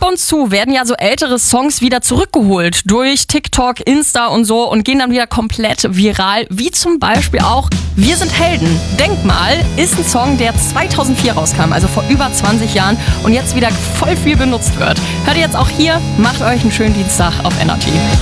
und zu werden ja so ältere Songs wieder zurückgeholt durch TikTok, Insta und so und gehen dann wieder komplett viral, wie zum Beispiel auch Wir sind Helden. Denkmal ist ein Song, der 2004 rauskam, also vor über 20 Jahren und jetzt wieder voll viel benutzt wird. Hört ihr jetzt auch hier, macht euch einen schönen Dienstag auf NRT.